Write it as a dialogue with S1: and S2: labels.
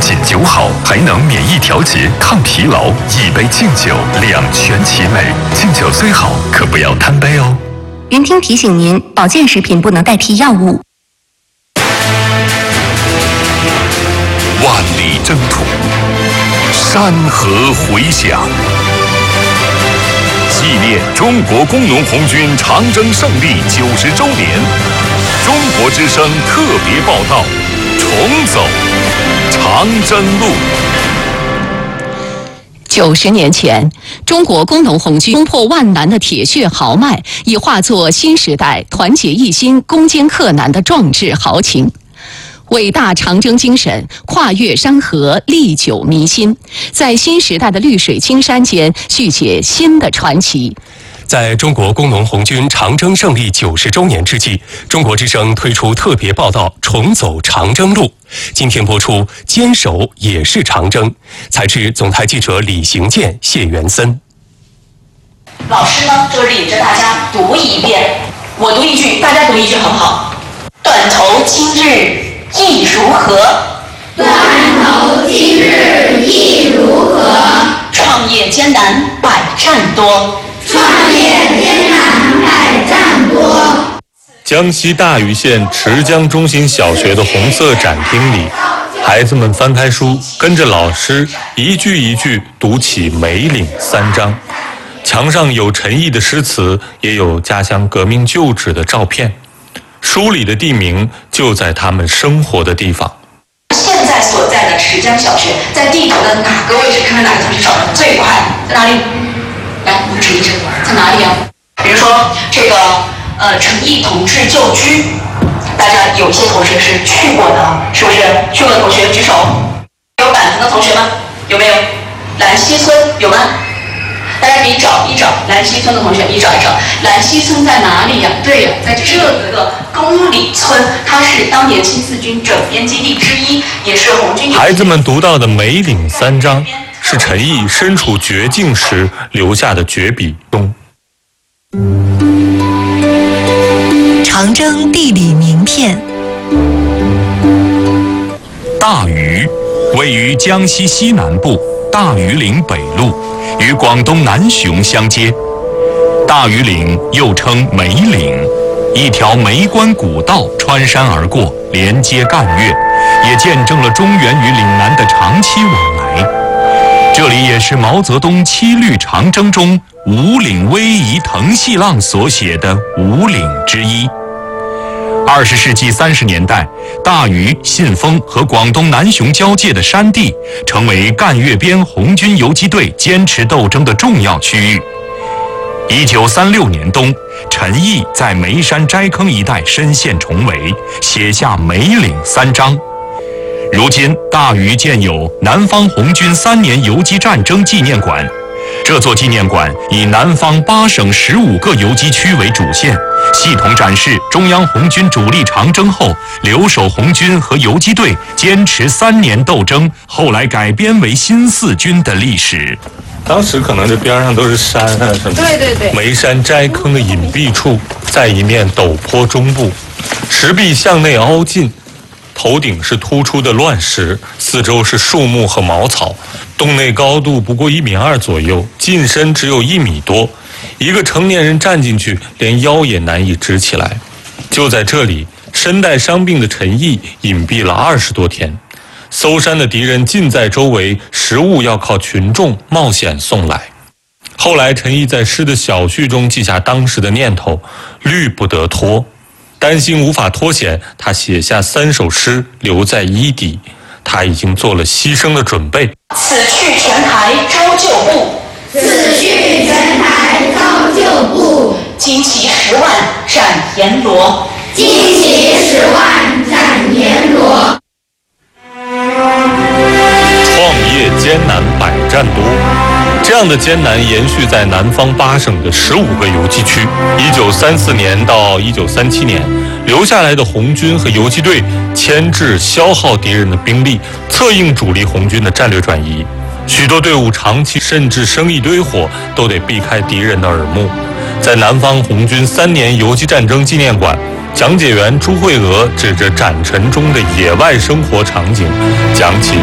S1: 仅9毫，还能免疫调节、抗疲劳。一杯敬酒，两全其美。敬酒虽好，可不要贪杯哦。
S2: 云听提醒您，保健食品不能代替药物。
S1: 万里征途，山河回响。纪念中国工农红军长征胜利90周年，中国之声特别报道：重走长征路。
S3: 90年前，中国工农红军冲破万难的铁血豪迈，已化作新时代团结一心、攻坚克难的壮志豪情。伟大长征精神跨越山河，历久弥新，在新时代的绿水青山间续写新的传奇。
S4: 在中国工农红军长征胜利90周年之际，中国之声推出特别报道《重走长征路》。今天播出《坚守也是长征》，采制总台记者李行健、谢元森。
S5: 老师呢，就领着大家读一遍，我读一句，大家读一句，好不好？短头今日意如何？
S6: 短头今日意如何？
S5: 创业艰难百战多。
S6: 创业艰难百战多。
S7: 江西大余县池江中心小学的红色展厅里，孩子们翻开书，跟着老师一句一句读起梅岭3章。墙上有陈毅的诗词，也有家乡革命旧址的照片。书里的地名就在他们生活的地方。
S5: 现在所在的池江小学在地图的哪个位置？看看哪个同学找的最快，在哪里？来，你指一指，在哪里啊？比如说这个陈毅同志旧居，大家有一些同学是去过的，是不是？去过的同学举手。有板藤的同学吗？有没有？兰溪村有吗？大家可以找一找兰溪村的同学，一找一找。兰溪村在哪里呀？对呀，在这个公里村，它是当年新四军整编基地之一，也是红军。
S7: 孩子们读到的梅岭3章，是陈毅身处绝境时留下的绝笔中。
S8: 长征地理名片。
S1: 大余位于江西西南部大余岭北路，与广东南雄相接。大余岭又称梅岭，一条梅关古道穿山而过，连接赣粤，也见证了中原与岭南的长期往来。这里也是毛泽东7律长征中五岭逶迤腾细浪所写的五岭之一。20世纪30年代，大余、信丰和广东南雄交界的山地，成为赣粤边红军游击队坚持斗争的重要区域。1936年冬，陈毅在梅山斋坑一带深陷重围，写下梅岭3章。如今，大余建有南方红军3年游击战争纪念馆。这座纪念馆以南方8省15个游击区为主线，系统展示中央红军主力长征后留守红军和游击队坚持3年斗争，后来改编为新四军的历史。
S7: 当时可能这边上都是山啊什么。
S5: 对。
S7: 梅山斋坑的隐蔽处，在一面陡坡中部，石壁向内凹进，头顶是突出的乱石，四周是树木和茅草。洞内高度不过1.2米左右，进深只有1米多，一个成年人站进去，连腰也难以直起来。就在这里，身带伤病的陈毅隐蔽了20多天。搜山的敌人尽在周围，食物要靠群众冒险送来。后来陈毅在诗的小序中记下当时的念头：虑不得脱，担心无法脱险，他写下3首诗留在衣底。他已经做了牺牲的准备。
S5: 此去全台招旧部，
S6: 此去全台招旧部。
S5: 旌旗10万斩阎罗，
S6: 旌旗10万斩阎罗。
S7: 创业艰难百战多，这样的艰难延续在南方8省的15个游击区。1934年到1937年，留下来的红军和游击队牵制消耗敌人的兵力，策应主力红军的战略转移。许多队伍长期甚至生一堆火，都得避开敌人的耳目。在南方红军3年游击战争纪念馆，讲解员朱慧娥指着展陈中的野外生活场景，讲起